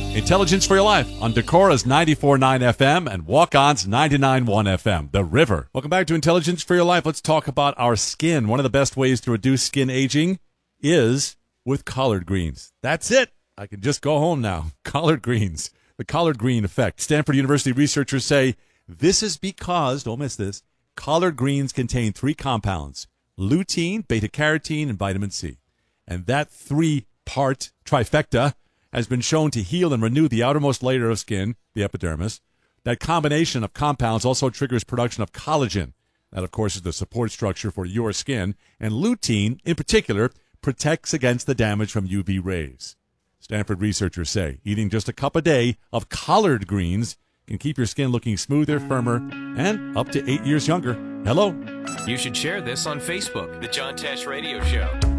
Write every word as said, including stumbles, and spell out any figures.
Intelligence for Your Life on Decora's ninety-four point nine F M and Walk-On's ninety-nine point one F M, The River. Welcome back to Intelligence for Your Life. Let's talk about our skin. One of the best ways to reduce skin aging is with collard greens. That's it. I can just go home now. Collard greens. The collard green effect. Stanford University researchers say this is because, don't miss this, collard greens contain three compounds: lutein, beta-carotene, and vitamin C. And that three-part trifecta has been shown to heal and renew the outermost layer of skin, the epidermis. That combination of compounds also triggers production of collagen. That, of course, is the support structure for your skin. And lutein, in particular, protects against the damage from U V rays. Stanford researchers say eating just a cup a day of collard greens can keep your skin looking smoother, firmer, and up to eight years younger. Hello. You should share this on Facebook, The John Tesh Radio Show.